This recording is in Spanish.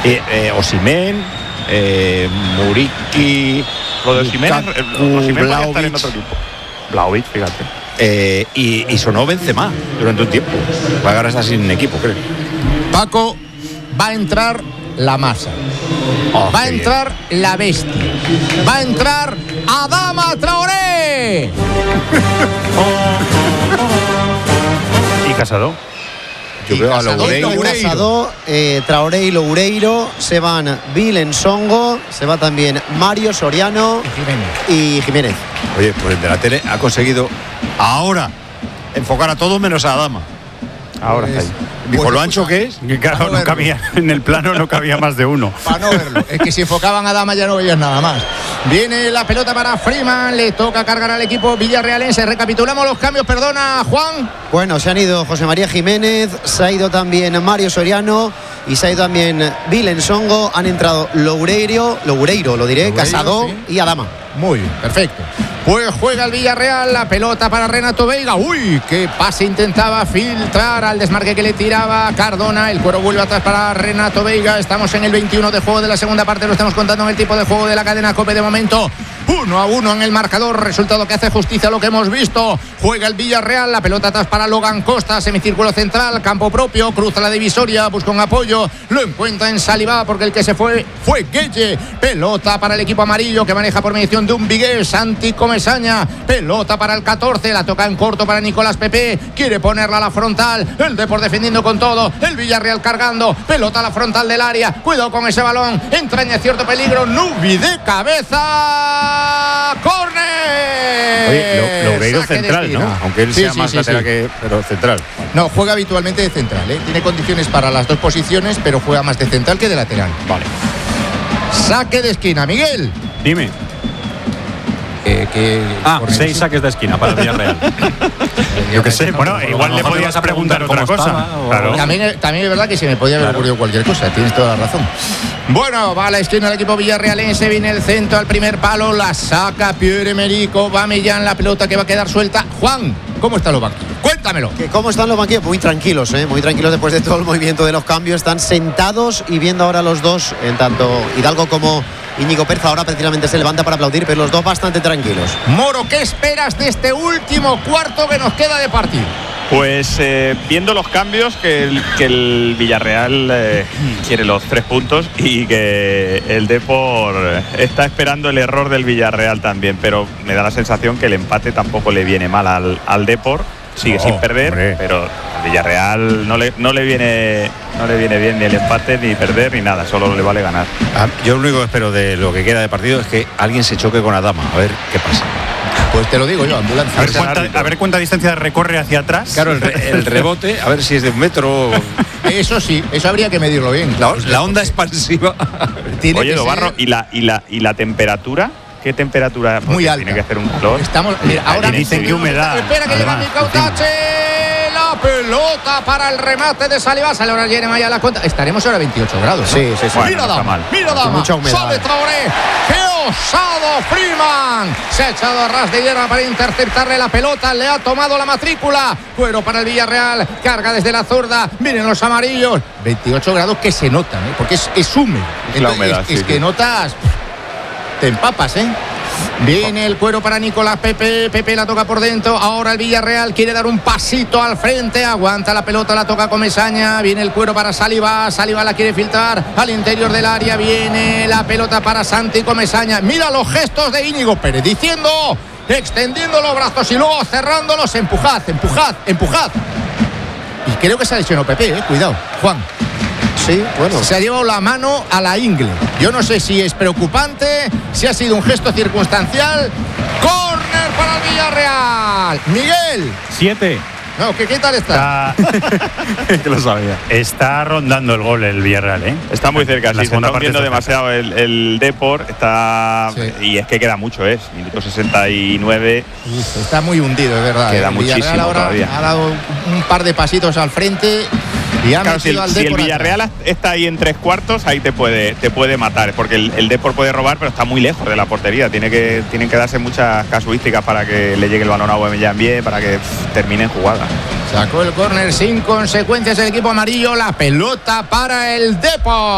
Osimhen, Muriqui. Lo de Osimhen va a estar en otro equipo. Vlahovic, fíjate. Y sonó Benzema durante un tiempo. Ahora está sin equipo, creo. Paco, va a entrar la masa. Va a entrar la bestia. Va a entrar Adama Traoré. ¿Y Casado? Yo veo a Casado, Traoré y Loureiro. Se van Vilen Songo. Se va también Mario Soriano y Jiménez. Oye, pues el de la tele ha conseguido ahora enfocar a todos menos a Adama. Ahora está ahí. Dijo, ¿lo ancho que es? Claro, no cabía, en el plano no cabía más de uno. Para no verlo. Es que si enfocaban a Dama ya no veías nada más. Viene la pelota para Freeman. Le toca cargar al equipo villarrealense. Recapitulamos los cambios, perdona, Juan. Bueno, se han ido José María Jiménez, se ha ido también Mario Soriano y se ha ido también Vilen Songo. Han entrado Loureiro, Casado, sí, y Adama. Muy bien, perfecto. Pues juega el Villarreal, la pelota para Renato Veiga. ¡Uy! ¡Qué pase intentaba filtrar al desmarque que le tiraba Cardona! El cuero vuelve atrás para Renato Veiga. Estamos en el 21 de juego de la segunda parte. Lo estamos contando en el tipo de juego de la cadena COPE de momento. 1-1 en el marcador. Resultado que hace justicia a lo que hemos visto. Juega el Villarreal, la pelota atrás para Logan Costa. Semicírculo central, campo propio. Cruza la divisoria, busca un apoyo. Lo encuentra en Saliba porque el que se fue Gueye. Pelota para el equipo amarillo que maneja por mediación de un Vigués. Santi Comesaña. Pelota para el 14. La toca en corto para Nicolás Pepe. Quiere ponerla a la frontal. El Depor defendiendo con todo. El Villarreal cargando. Pelota a la frontal del área. Cuidado con ese balón. Entraña cierto peligro. Nubi de cabeza. ¡Córner! Oye, Loureiro central, ¿no? Aunque él sea más lateral que... Pero central. No, juega habitualmente de central, ¿eh? Tiene condiciones para las dos posiciones, pero juega más de central que de lateral. Vale. Saque de esquina, Miguel. Dime. 6 saques de esquina para el Villarreal. Yo qué sé, bueno, igual le podías preguntar otra cosa. Claro. También es verdad que se me podía haber ocurrido cualquier cosa, tienes toda la razón. Bueno, va a la esquina el equipo villarrealense, viene el centro al primer palo, la saca Pierre-Emerick Aubameyang, la pelota que va a quedar suelta. Juan, ¿cómo están los banquillos? Cuéntamelo. ¿Cómo están los banquillos? Muy tranquilos, muy tranquilos después de todo el movimiento de los cambios. Están sentados y viendo ahora los dos, en tanto Hidalgo como Íñigo Perza ahora precisamente se levanta para aplaudir, pero los dos bastante tranquilos. Moro, ¿qué esperas de este último cuarto que nos queda de partido? Pues viendo los cambios, que el Villarreal quiere los 3 puntos y que el Depor está esperando el error del Villarreal también, pero me da la sensación que el empate tampoco le viene mal al Depor. Sigue sin perder, hombre, pero al Villarreal no le viene bien ni el empate, ni perder, ni nada, solo le vale ganar. Yo lo único que espero de lo que queda de partido es que alguien se choque con Adama, a ver qué pasa. Pues te lo digo yo, ambulancia. A ver cuánta distancia recorre hacia atrás. Claro, el rebote, a ver si es de 1 metro. Eso sí, eso habría que medirlo bien. La onda expansiva. Oye, Dobarro, ¿y la temperatura? ¿Qué temperatura? Muy alta. Tiene que hacer un calor. Ahora dicen que humedad. Espera que llega Micautache. La pelota para el remate de Saliba. Sale ahora Jeremiah a la cuenta. Estaremos ahora a 28 grados, ¿no? Sí. Bueno, mira Dama. Mucha humedad. Sale Traoré. ¡Qué osado Freeman! Se ha echado a ras de hierba para interceptarle la pelota. Le ha tomado la matrícula. Cuero para el Villarreal. Carga desde la zurda. Miren los amarillos. 28 grados que se notan, porque es húmedo. Es la humedad. Es que notas... Te empapas, Viene el cuero para Nicolás Pepe. Pepe la toca por dentro. Ahora el Villarreal quiere dar un pasito al frente. Aguanta la pelota, la toca Comesaña. Viene el cuero para Saliba. Saliba la quiere filtrar al interior del área. Viene la pelota para Santi Comesaña. Mira los gestos de Íñigo Pérez diciendo, extendiendo los brazos y luego cerrándolos. Empujad. Y creo que se ha lesionado Pepe, cuidado, Juan. Sí, bueno. Se ha llevado la mano a la ingle. Yo no sé si es preocupante, si ha sido un gesto circunstancial. ¡Córner para el Villarreal! Miguel. 7. No, ¿qué tal está? Que lo sabía. Está rondando el gol el Villarreal, Está muy cerca, sí, se está hundiendo demasiado el Depor. Está... Sí. Y es que queda mucho, minuto 69. Está muy hundido, es verdad. Queda muchísimo ahora todavía. Ha dado un par de pasitos al frente. Y claro, si el Villarreal está ahí en 3 cuartos, ahí te puede matar, porque el Depor puede robar, pero está muy lejos de la portería. Tienen que darse muchas casuísticas para que le llegue el balón a Aubameyang bien, para que termine en jugada. Sacó el córner sin consecuencias el equipo amarillo. La pelota para el Depor.